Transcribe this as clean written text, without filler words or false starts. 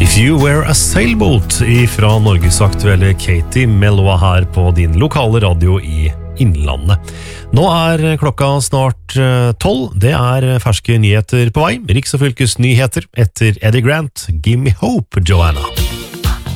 If You Were a Sailboat fra Norgesaktuelle Katie Melua her på din lokale radio i Innlandet. Nå klokka snart 12. Det ferske nyheter på vei. Riks- og fylkesnyheter etter Eddie Grant. Give me hope, Joanna.